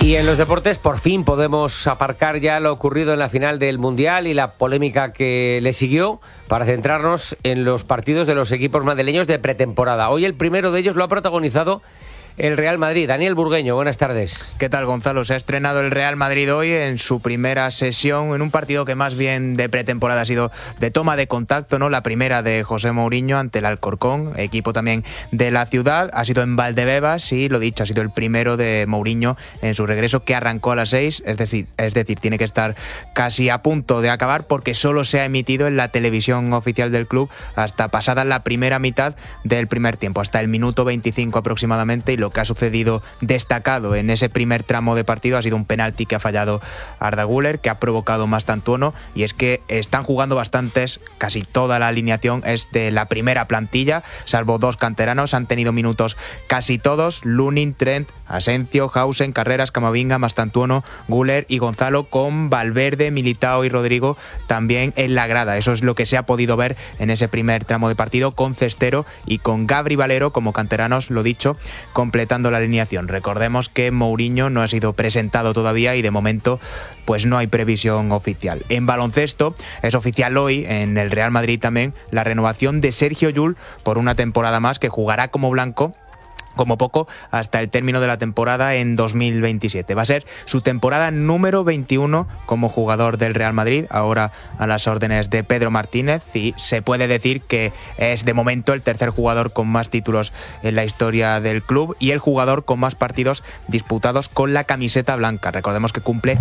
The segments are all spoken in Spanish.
Y en los deportes, por fin podemos aparcar ya lo ocurrido en la final del Mundial y la polémica que le siguió para centrarnos en los partidos de los equipos madrileños de pretemporada. Hoy el primero de ellos lo ha protagonizado el Real Madrid. Daniel Burgueño, buenas tardes. ¿Qué tal, Gonzalo? Se ha estrenado el Real Madrid hoy en su primera sesión, en un partido que más bien de pretemporada ha sido de toma de contacto, ¿no? La primera de José Mourinho ante el Alcorcón, equipo también de la ciudad. Ha sido en Valdebebas y, lo dicho, ha sido el primero de Mourinho en su regreso, que arrancó a las 6, es decir, tiene que estar casi a punto de acabar porque solo se ha emitido en la televisión oficial del club hasta pasada la primera mitad del primer tiempo, hasta el minuto 25 aproximadamente, y lo que ha sucedido destacado en ese primer tramo de partido ha sido un penalti que ha fallado Arda Güler, que ha provocado más tantuono, y es que están jugando bastantes, casi toda la alineación es de la primera plantilla, salvo dos canteranos, han tenido minutos casi todos: Lunin, Trent, Asencio, Hausen, Carreras, Camavinga, Mastantuono, Güler y Gonzalo, con Valverde, Militao y Rodrigo también en la grada. Eso es lo que se ha podido ver en ese primer tramo de partido, con Cestero y con Gabri Valero como canteranos, lo dicho, completando la alineación. Recordemos que Mourinho no ha sido presentado todavía y de momento pues no hay previsión oficial. En baloncesto es oficial hoy en el Real Madrid también la renovación de Sergio Llull por una temporada más, que jugará como blanco como poco hasta el término de la temporada en 2027. Va a ser su temporada número 21 como jugador del Real Madrid, ahora a las órdenes de Pedro Martínez, y se puede decir que es de momento el tercer jugador con más títulos en la historia del club y el jugador con más partidos disputados con la camiseta blanca. Recordemos que cumple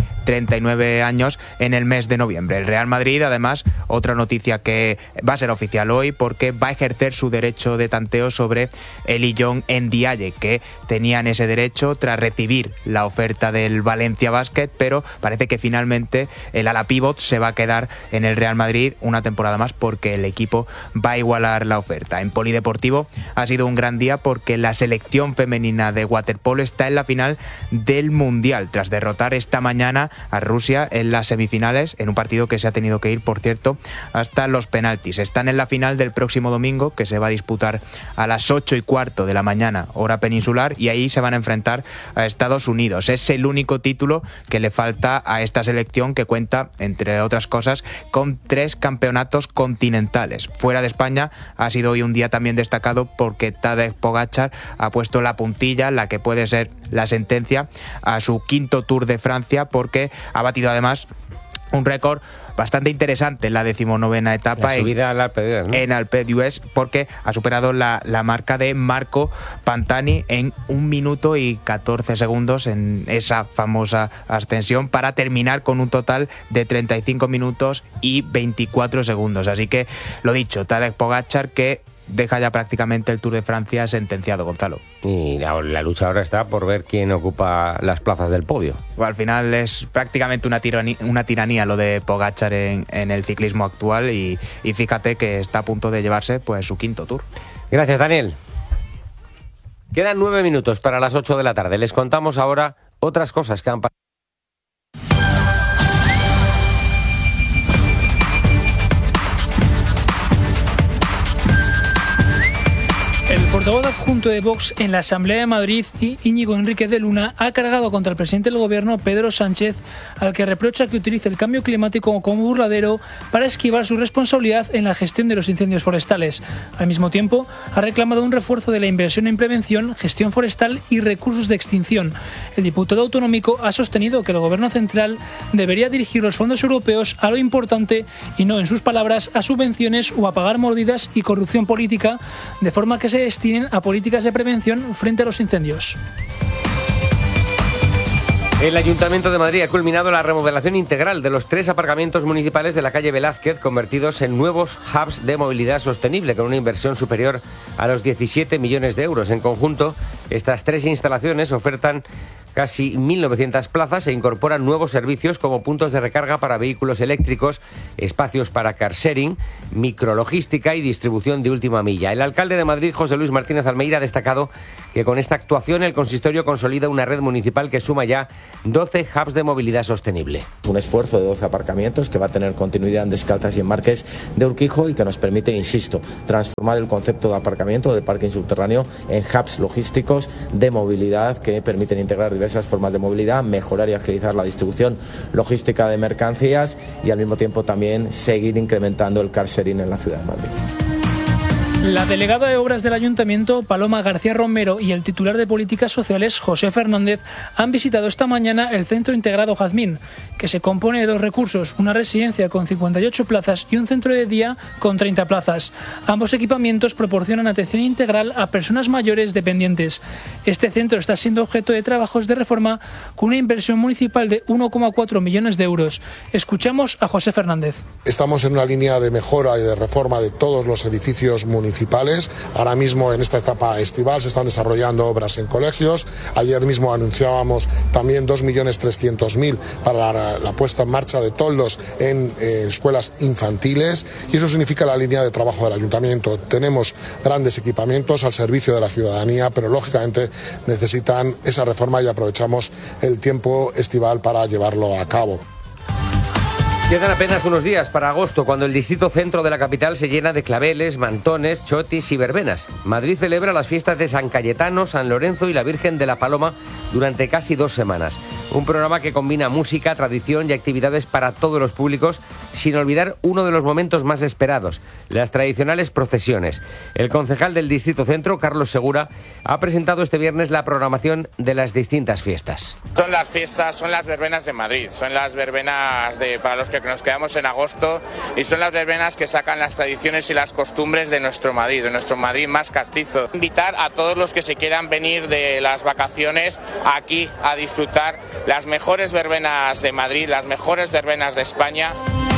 39 años en el mes de noviembre. El Real Madrid, además, otra noticia que va a ser oficial hoy, porque va a ejercer su derecho de tanteo sobre Eli John Ndiaye, que tenían ese derecho tras recibir la oferta del Valencia Basket, pero parece que finalmente el ala pívot se va a quedar en el Real Madrid una temporada más porque el equipo va a igualar la oferta. En polideportivo ha sido un gran día porque la selección femenina de waterpolo está en la final del Mundial tras derrotar esta mañana a Rusia en las semifinales, en un partido que se ha tenido que ir, por cierto, hasta los penaltis. Están en la final del próximo domingo, que se va a disputar a las 8:15 de la mañana, hora peninsular, y ahí se van a enfrentar a Estados Unidos. Es el único título que le falta a esta selección, que cuenta, entre otras cosas, con 3 campeonatos continentales. Fuera de España ha sido hoy un día también destacado porque Tadej Pogačar ha puesto la puntilla, la que puede ser la sentencia, a su quinto Tour de Francia, porque ha batido además un récord bastante interesante en la 19ª etapa, la subida al Alpe d'Huez, ¿no? En Alpe d'Huez, porque ha superado la marca de Marco Pantani en 1 minuto y 14 segundos en esa famosa ascensión, para terminar con un total de 35 minutos y 24 segundos. Así que, lo dicho, Tadej Pogačar, que deja ya prácticamente el Tour de Francia sentenciado, Gonzalo. Y la lucha ahora está por ver quién ocupa las plazas del podio. Bueno, al final es prácticamente una tiranía lo de Pogačar en el ciclismo actual, y fíjate que está a punto de llevarse pues su quinto Tour. Gracias, Daniel. Quedan 9 minutos para las 8 de la tarde. Les contamos ahora otras cosas que han pasado. El portavoz adjunto de Vox en la Asamblea de Madrid, Íñigo Enríquez de Luna, ha cargado contra el presidente del Gobierno, Pedro Sánchez, al que reprocha que utilice el cambio climático como burladero para esquivar su responsabilidad en la gestión de los incendios forestales. Al mismo tiempo, ha reclamado un refuerzo de la inversión en prevención, gestión forestal y recursos de extinción. El diputado autonómico ha sostenido que el Gobierno central debería dirigir los fondos europeos a lo importante y no, en sus palabras, a subvenciones o a pagar mordidas y corrupción política, de forma que se destinen a políticas de prevención frente a los incendios. El Ayuntamiento de Madrid ha culminado la remodelación integral de los 3 aparcamientos municipales de la calle Velázquez, convertidos en nuevos hubs de movilidad sostenible, con una inversión superior a los 17 millones de euros. En conjunto, estas 3 instalaciones ofertan casi 1.900 plazas e incorporan nuevos servicios como puntos de recarga para vehículos eléctricos, espacios para car sharing, micrologística y distribución de última milla. El alcalde de Madrid, José Luis Martínez Almeida, ha destacado que con esta actuación el consistorio consolida una red municipal que suma ya 12 hubs de movilidad sostenible. Un esfuerzo de 12 aparcamientos que va a tener continuidad en Descalzas y en Marqués de Urquijo y que nos permite, insisto, transformar el concepto de aparcamiento, de parking subterráneo, en hubs logísticos de movilidad que permiten integrar diversos esas formas de movilidad, mejorar y agilizar la distribución logística de mercancías y al mismo tiempo también seguir incrementando el car sharing en la ciudad de Madrid. La delegada de Obras del Ayuntamiento, Paloma García Romero, y el titular de Políticas Sociales, José Fernández, han visitado esta mañana el Centro Integrado Jazmín, que se compone de 2 recursos, una residencia con 58 plazas y un centro de día con 30 plazas. Ambos equipamientos proporcionan atención integral a personas mayores dependientes. Este centro está siendo objeto de trabajos de reforma con una inversión municipal de 1,4 millones de euros. Escuchamos a José Fernández. Estamos en una línea de mejora y de reforma de todos los edificios municipales. Ahora mismo, en esta etapa estival, se están desarrollando obras en colegios. Ayer mismo anunciábamos también 2.300.000 para la puesta en marcha de toldos en escuelas infantiles, y eso significa la línea de trabajo del ayuntamiento. Tenemos grandes equipamientos al servicio de la ciudadanía, pero lógicamente necesitan esa reforma y aprovechamos el tiempo estival para llevarlo a cabo. Quedan apenas unos días para agosto, cuando el distrito centro de la capital se llena de claveles, mantones, chotis y verbenas. Madrid celebra las fiestas de San Cayetano, San Lorenzo y la Virgen de la Paloma durante casi 2 semanas. Un programa que combina música, tradición y actividades para todos los públicos, sin olvidar uno de los momentos más esperados, las tradicionales procesiones. El concejal del distrito centro, Carlos Segura, ha presentado este viernes la programación de las distintas fiestas. Son las fiestas, son las verbenas de Madrid, son las verbenas para los que nos quedamos en agosto, y son las verbenas que sacan las tradiciones y las costumbres de nuestro Madrid más castizo. Invitar a todos los que se quieran venir de las vacaciones aquí a disfrutar las mejores verbenas de Madrid, las mejores verbenas de España.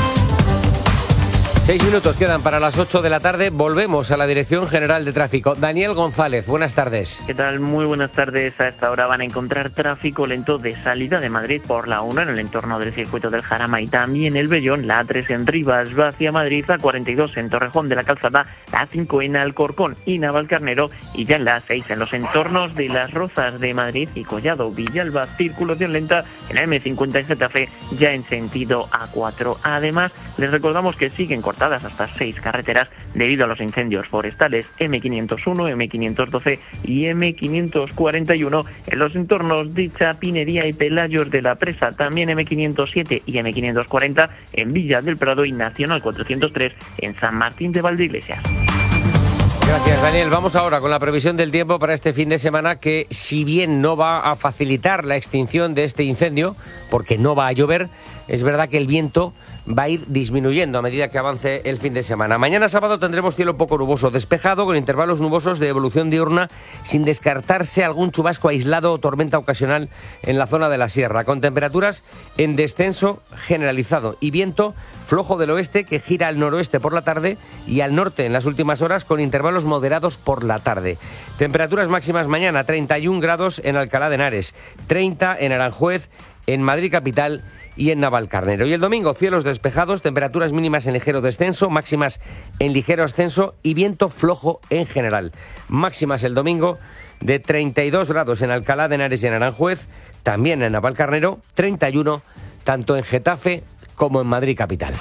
6 minutos quedan para las 8 de la tarde. Volvemos a la Dirección General de Tráfico. Daniel González, buenas tardes. ¿Qué tal? Muy buenas tardes. A esta hora van a encontrar tráfico lento de salida de Madrid por la 1 en el entorno del circuito del Jarama y también el Bellón, la A3 en Rivas, va hacia Madrid, la 42 en Torrejón de la Calzada, la A5 en Alcorcón y Navalcarnero, y ya en la A6 en los entornos de Las Rozas de Madrid y Collado Villalba, circulación lenta en la M50 en Getafe, ya en sentido A4. Además, les recordamos que siguen cortadas hasta 6 carreteras debido a los incendios forestales M501, M512 y M541 en los entornos de Chapinería y Pelayos de la Presa, también M507 y M540 en Villa del Prado y Nacional 403 en San Martín de Valdeiglesias. Gracias, Daniel. Vamos ahora con la previsión del tiempo para este fin de semana, que si bien no va a facilitar la extinción de este incendio, porque no va a llover, es verdad que el viento va a ir disminuyendo a medida que avance el fin de semana. Mañana sábado tendremos cielo poco nuboso, despejado, con intervalos nubosos de evolución diurna, sin descartarse algún chubasco aislado o tormenta ocasional en la zona de la sierra, con temperaturas en descenso generalizado y viento flojo del oeste que gira al noroeste por la tarde y al norte en las últimas horas, con intervalos moderados por la tarde. Temperaturas máximas mañana: 31 grados en Alcalá de Henares, 30 en Aranjuez, en Madrid capital y en Navalcarnero. Y el domingo, cielos despejados, temperaturas mínimas en ligero descenso, máximas en ligero ascenso y viento flojo en general. Máximas el domingo de 32 grados en Alcalá de Henares y en Aranjuez, también en Navalcarnero, 31 tanto en Getafe como en Madrid capital.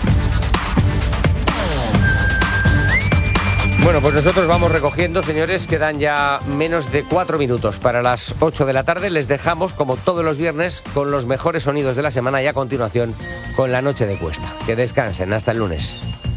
Bueno, pues nosotros vamos recogiendo, señores. Quedan ya menos de 4 minutos para las 8 de la tarde. Les dejamos, como todos los viernes, con los mejores sonidos de la semana y a continuación con la noche de Cuesta. Que descansen. Hasta el lunes.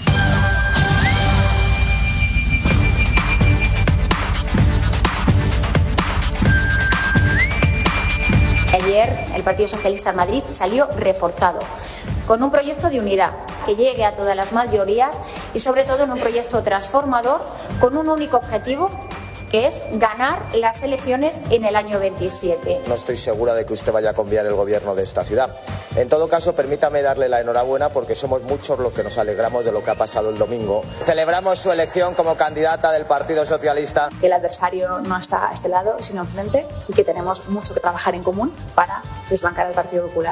Ayer el Partido Socialista en Madrid salió reforzado, con un proyecto de unidad que llegue a todas las mayorías y sobre todo en un proyecto transformador con un único objetivo, que es ganar las elecciones en el año 27. No estoy segura de que usted vaya a cambiar el gobierno de esta ciudad. En todo caso, permítame darle la enhorabuena, porque somos muchos los que nos alegramos de lo que ha pasado el domingo. Celebramos su elección como candidata del Partido Socialista. El adversario no está a este lado, sino enfrente, y que tenemos mucho que trabajar en común para desbancar al Partido Popular.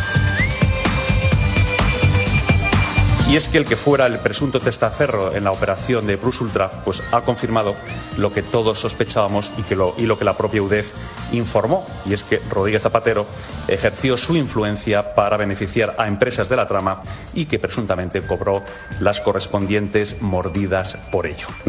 Y es que el que fuera el presunto testaferro en la operación de Plus Ultra, pues ha confirmado lo que todos sospechábamos y lo que la propia UDEF informó, y es que Rodríguez Zapatero ejerció su influencia para beneficiar a empresas de la trama y que presuntamente cobró las correspondientes mordidas por ello.